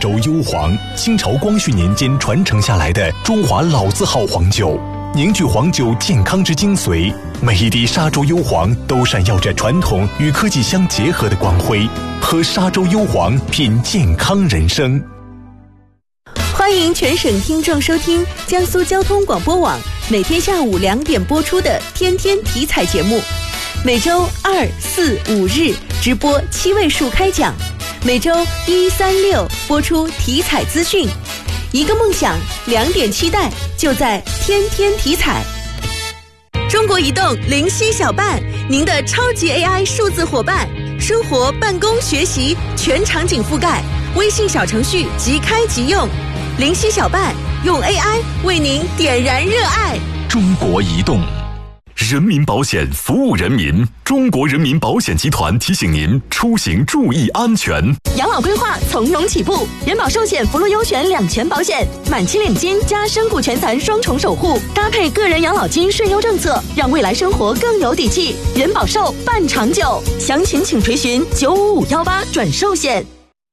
州幽黄，清朝光绪年间传承下来的中华老字号黄酒，凝聚黄酒健康之精髓。每一滴沙洲幽黄都闪耀着传统与科技相结合的光辉。喝沙洲幽黄，品健康人生。 欢迎全省听众收听江苏交通广播网每天下午2点播出的天天体彩节目，每周2、4、5日直播7位数开讲，每周1、3、6播出体彩资讯。一个梦想，2点期待，就在天天体彩。中国移动灵犀小办，您的超级 AI 数字伙伴，生活、办公、学习全场景覆盖，微信小程序即开即用。灵犀小办用 AI 为您点燃热爱。 中国移动， 人民保险服务人民。中国人民保险集团提醒您出行注意安全。 养老规划从容起步，人保寿险福禄优选2全保险，满期领金加身故全残双重守护，搭配个人养老金顺优政策，让未来生活更有底气。人保寿办长久，详情请垂询95518转寿险。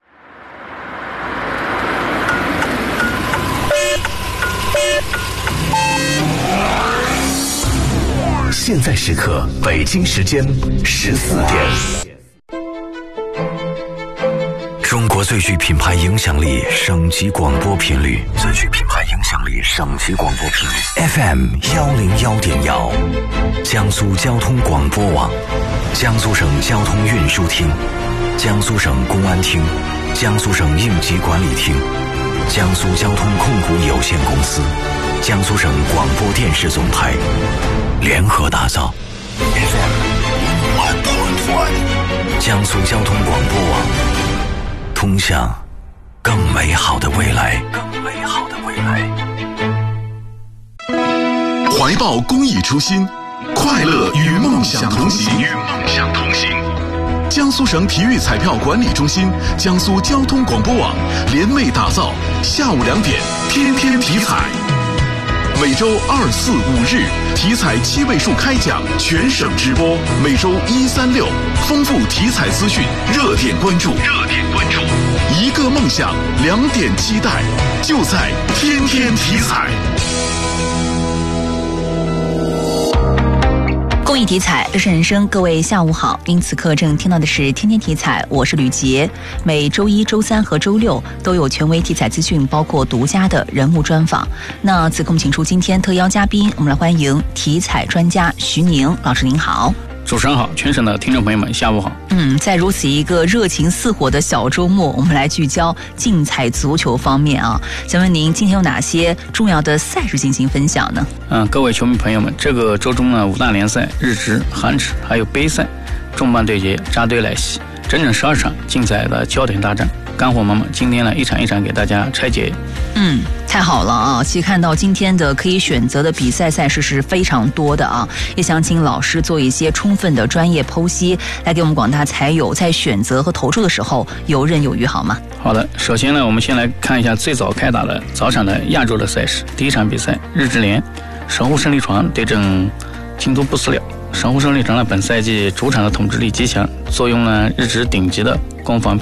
现在时刻，北京时间14点。 中国最具品牌影响力省级广播频率，最具品牌影响力省级广播频率 FM 101.1，江苏交通广播网，江苏省交通运输厅，江苏省公安厅，江苏省应急管理厅，江苏交通控股有限公司，江苏省广播电视总台联合打造 FM 101.1，江苏交通广播网，通向更美好的未来。 怀抱公益初心，快乐与梦想同行。江苏省体育彩票管理中心、江苏交通广播网联袂打造下午2点天天体彩。每周2、4、5日体彩7位数开奖，全省直播。每周1、3、6丰富体彩资讯，热点关注。一个梦想，2点期待，就在天天体彩。 公益体彩，乐善人生，各位下午好。您此刻正听到的是天天体彩，我是吕杰。每周1、周3和周6都有权威体彩资讯，包括独家的人物专访。那此刻我们请出今天特邀嘉宾，我们来欢迎体彩专家徐宁老师，您好。 主持人好，全省的听众朋友们下午好。 在如此一个热情似火的小周末，我们来聚焦竞彩足球方面啊。想问您今天有哪些重要的赛事进行分享呢？ 各位球迷朋友们，这个周中呢，5大联赛、日职、韩职还有杯赛重磅对决扎堆来袭，整整12场竞彩的焦点大战。干货满满，今天呢一场一场给大家拆解。 太好了啊！其实看到今天的可以选择的比赛赛事是非常多的啊，也想请老师做一些充分的专业剖析，来给我们广大彩友在选择和投注的时候游刃有余，好吗？ 好的，首先呢，我们先来看一下最早开打的早场的亚洲的赛事。第一场比赛，日职联神户胜利船对阵京都不死鸟。神户胜利船呢，本赛季主场的统治力极强，坐拥了日职顶级的攻防